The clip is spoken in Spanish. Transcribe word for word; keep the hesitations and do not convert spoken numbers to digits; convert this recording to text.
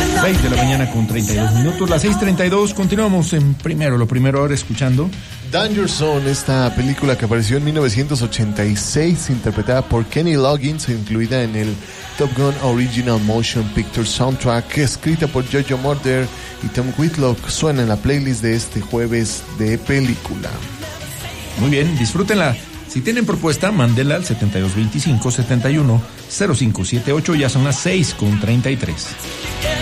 seis de la mañana con treinta y dos minutos, las seis treinta y dos, continuamos en primero, lo primero ahora escuchando Danger Zone, esta película que apareció en mil novecientos ochenta y seis, interpretada por Kenny Loggins, incluida en el Top Gun Original Motion Picture Soundtrack, escrita por Jojo Moroder y Tom Whitlock, suena en la playlist de este jueves de película. Muy bien, disfrútenla. Si tienen propuesta, mándela al setenta y dos veinticinco, setenta y uno, cero cinco setenta y ocho, ya son las seis con treinta y tres.